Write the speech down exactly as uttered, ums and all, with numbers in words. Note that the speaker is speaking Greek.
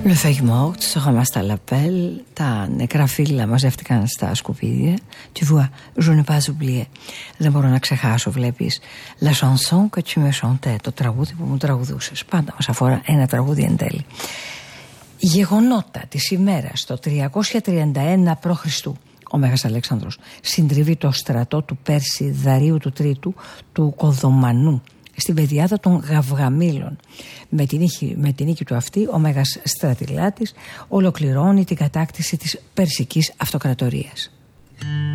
Le feuille morte se ramasse à l'appel. Τα νεκρά φύλλα μαζεύτηκαν στα σκουπίδια. Tu vois, je n'ai pas oublié. Δεν μπορώ να ξεχάσω, βλέπεις. La chanson que tu me chantais. Το τραγούδι που μου τραγουδούσες. Πάντα μας αφορά ένα τραγούδι εν τέλει. Γεγονότα της ημέρας το τριακόσια τριάντα ένα π.Χ. Ο Μέγας Αλέξανδρος συντριβεί το στρατό του Πέρση Δαρίου του Τρίτου του Κοδομανού στην πεδιάδα των Γαυγαμήλων. Με την, νίκη, με την νίκη του αυτή, ο Μέγας Στρατηλάτης ολοκληρώνει την κατάκτηση της Περσικής Αυτοκρατορίας.